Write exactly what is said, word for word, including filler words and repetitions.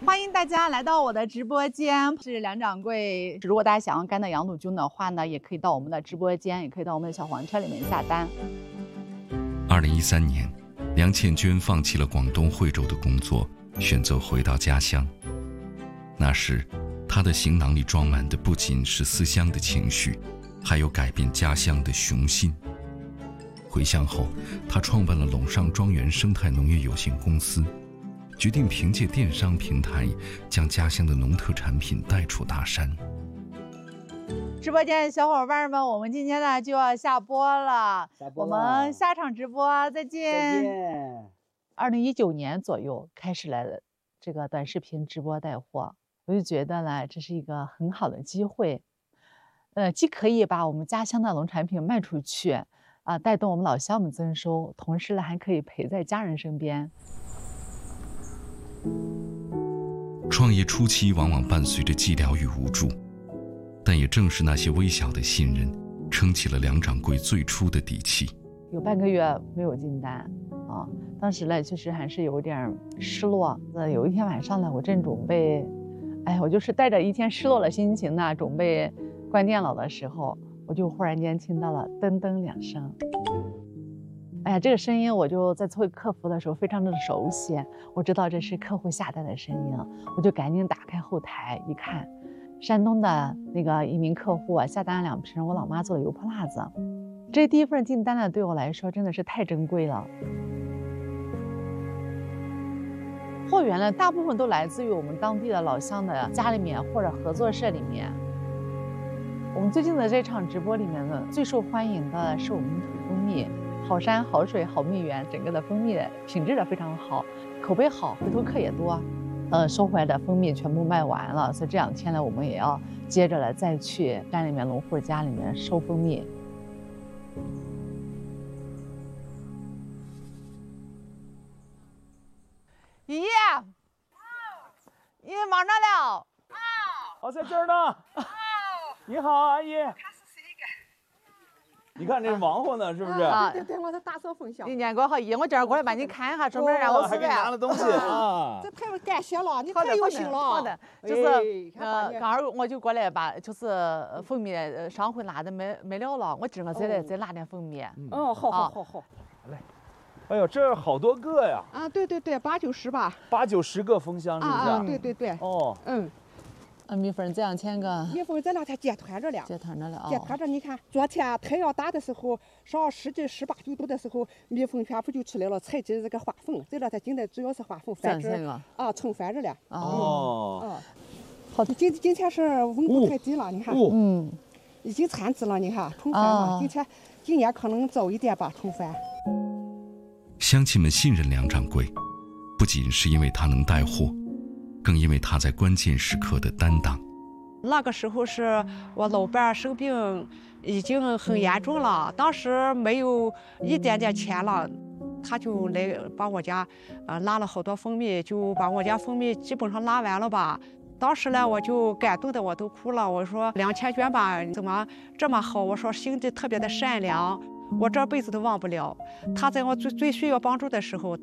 欢迎大家来到我的直播间，是梁掌柜。如果大家想要干的羊肚菌的话呢，也可以到我们的直播间，也可以到我们的小黄车里面下单。 二零一三年，梁倩娟放弃了广东惠州的工作，选择回到家乡。那时，她的行囊里装满的不仅是思乡的情绪，还有改变家乡的雄心。回乡后，她创办了陇上庄园生态农业有限公司，决定凭借电商平台将家乡的农特产品带出大山。 直播间的小伙伴们，我们今天呢就要下播了， 下播了， 我们下场直播再见。 再见。 二零一九年左右开始了这个短视频直播带货，我就觉得呢，这是一个很好的机会，呃，既可以把我们家乡的农产品卖出去，啊、呃，带动我们老乡们增收，同时呢，还可以陪在家人身边。 创业初期往往伴随着寂寥与无助，但也正是那些微小的信任，撑起了梁掌柜最初的底气。 有半个月没有进单啊，当时呢，其实还是有点失落。呃，有一天晚上呢，我正准备，哎，我就是带着一天失落的心情呢，准备关电脑的时候，我就忽然间听到了噔噔两声。哎呀，这个声音我就在做客服的时候非常的熟悉，我知道这是客户下单的声音，我就赶紧打开后台一看，山东的那个一名客户啊下单了两瓶我老妈做的油泼辣子，这第一份订单呢对我来说真的是太珍贵了。货源呢大部分都来自于我们当地的老乡的家里面或者合作社里面。我们最近的这场直播里面呢，最受欢迎的是我们土蜂蜜。好山好水好蜜源，整个的蜂蜜品质的非常好，口碑好，回头客也多。呃，收回来的蜂蜜全部卖完了，所以这两天呢，我们也要接着来再去山里面农户家里面收蜂蜜。爷爷，你忙着了？ 哦，在这儿呢。哦，你好，阿姨。你看这是忙活呢，是不是？ 啊，对对对，我在打扫风箱。 你年过好，姨，我今儿过来帮你看一下，顺便让我还给你拿了东西啊。 这太感谢了，你太有心了。 好的，就是呃，刚好我就过来把就是蜂蜜上回拉的没没了了，我今儿再来再拉点蜂蜜。 哦，好好好好。 好嘞。哎呦，这好多个呀！ 啊，对对对，八九十吧。 八九十个蜂箱是不是？ 啊，对对对。 哦。 嗯。 啊，蜜蜂这两千个， 蜜蜂这两天结团着了， 结团着了啊！ 结团着，你看，昨天太阳大的时候，上十几、十八九度的时候，蜜蜂全部就出来了，采集这个花粉。这两天进来主要是花粉繁殖啊，充繁殖了。 哦。 啊，好的，今今天是温度太低了，你看， 嗯， 已经产子了，你看充繁了。今天今年可能早一点吧，充繁。 乡亲们信任梁掌柜，不仅是因为他能带货，更因为他在关键时刻的担当。 那个时候是我老伴儿生病，已经很严重了，当时没有一点点钱了，他就来把我家，呃，拉了好多蜂蜜，就把我家蜂蜜基本上拉完了吧。当时呢，我就感动的我都哭了。我说梁千娟吧，怎么这么好？我说心地特别的善良。我这辈子都忘不了，他在我最最需要帮助的时候，